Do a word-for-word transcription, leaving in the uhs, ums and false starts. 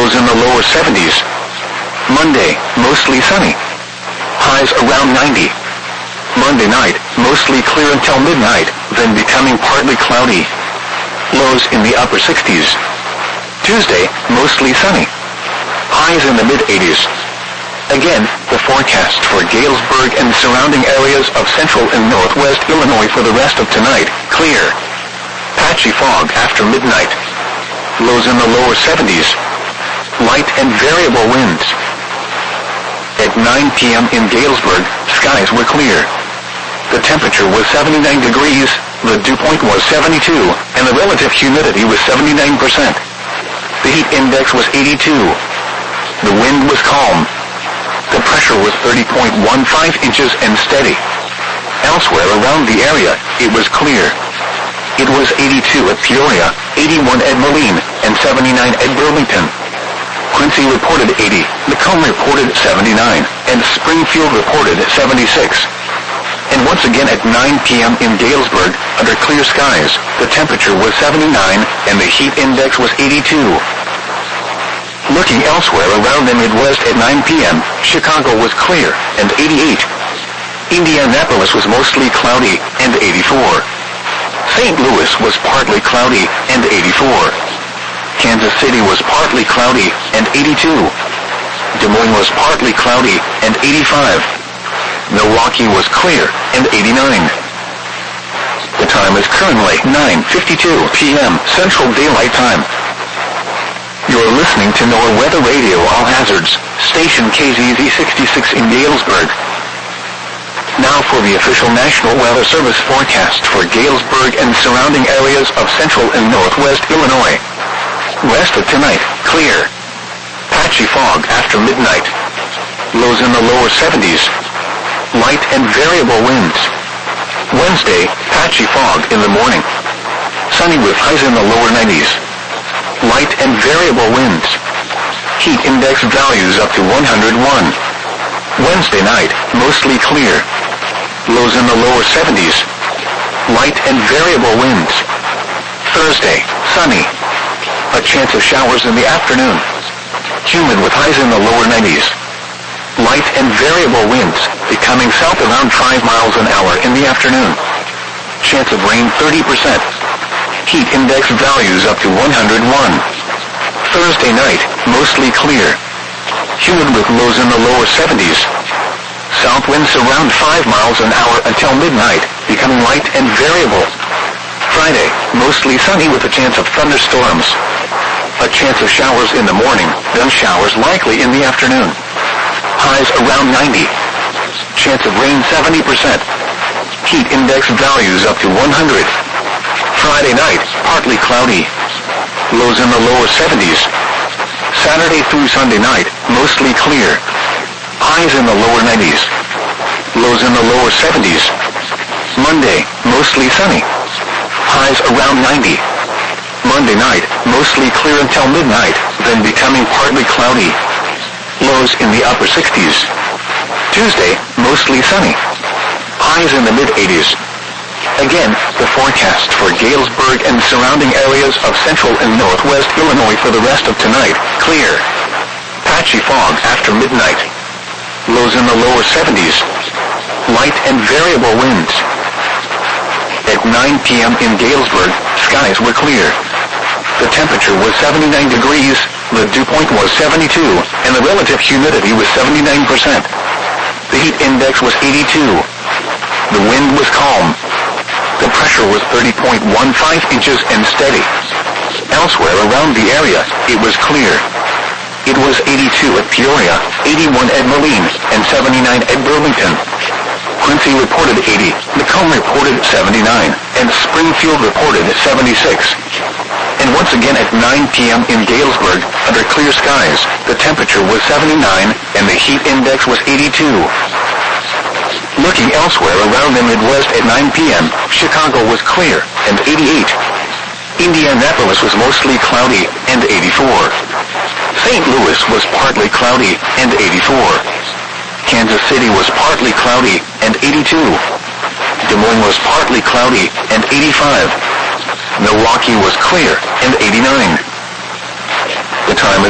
lows in the lower seventies. Monday, mostly sunny. Highs around ninety. Monday night, mostly clear until midnight, then becoming partly cloudy. Lows in the upper sixties. Tuesday, mostly sunny. Highs in the mid-eighties. Again, the forecast for Galesburg and surrounding areas of central and northwest Illinois for the rest of tonight, clear. Patchy fog after midnight. Lows in the lower seventies. Light and variable winds. At nine p.m. in Galesburg, skies were clear. The temperature was seventy-nine degrees, the dew point was seventy-two, and the relative humidity was seventy-nine percent. The heat index was eighty-two. The wind was calm. The pressure was thirty point one five inches and steady. Elsewhere around the area, it was clear. It was eighty-two at Peoria, eighty-one at Moline, and seventy-nine at Burlington. Quincy reported eighty, Macomb reported seventy-nine, and Springfield reported seventy-six. And once again at nine p.m. in Galesburg, under clear skies, the temperature was seventy-nine, and the heat index was eighty-two. Looking elsewhere around the Midwest at nine p.m., Chicago was clear, and eighty-eight. Indianapolis was mostly cloudy, and eighty-four. Saint Louis was partly cloudy, and eighty-four. Kansas City was partly cloudy, and eighty-two. Des Moines was partly cloudy, and eighty-five. Milwaukee was clear, and eighty-nine. The time is currently nine fifty-two p.m. Central Daylight Time. You're listening to NOAA Weather Radio All Hazards, station K Z Z sixty-six in Galesburg. Now for the official National Weather Service forecast for Galesburg and surrounding areas of central and northwest Illinois. Rest of tonight, clear. Patchy fog after midnight. Lows in the lower seventies. Light and variable winds. Wednesday, patchy fog in the morning. Sunny with highs in the lower nineties. Light and variable winds. Heat index values up to one hundred one. Wednesday night, mostly clear. Lows in the lower seventies. Light and variable winds. Thursday, sunny. A chance of showers in the afternoon. Humid with highs in the lower nineties. Light and variable winds, becoming south around five miles an hour in the afternoon. Chance of rain thirty percent. Heat index values up to one hundred one. Thursday night, mostly clear. Humid with lows in the lower seventies. South winds around five miles an hour until midnight, becoming light and variable. Friday, mostly sunny with a chance of thunderstorms. A chance of showers in the morning, then showers likely in the afternoon. Highs around ninety. Chance of rain seventy percent. Heat index values up to one hundred. Friday night, partly cloudy. Lows in the lower seventies. Saturday through Sunday night, mostly clear. Highs in the lower nineties. Lows in the lower seventies. Monday, mostly sunny. Highs around ninety. Monday night, mostly clear until midnight, then becoming partly cloudy. Lows in the upper sixties. Tuesday, mostly sunny. Highs in the mid-eighties. Again, the forecast for Galesburg and surrounding areas of central and northwest Illinois for the rest of tonight, clear. Patchy fog after midnight. Lows in the lower seventies. Light and variable winds. At nine p.m. in Galesburg, skies were clear. The temperature was seventy-nine degrees, the dew point was seventy-two, and the relative humidity was seventy-nine percent. The heat index was eighty-two. The wind was calm. The pressure was thirty point one five inches and steady. Elsewhere around the area, it was clear. It was eighty-two at Peoria, eighty-one at Moline, and seventy-nine at Burlington. Quincy reported eighty, Macomb reported seventy-nine, and Springfield reported seventy-six. And once again at nine p.m. in Galesburg, under clear skies, the temperature was seventy-nine, and the heat index was eighty-two. Looking elsewhere around the Midwest at nine p.m., Chicago was clear, and eighty-eight. Indianapolis was mostly cloudy, and eighty-four. Saint Louis was partly cloudy, and eighty-four. Kansas City was partly cloudy, and eighty-two. Des Moines was partly cloudy, and eighty-five. Milwaukee was clear, and eighty-nine. The time is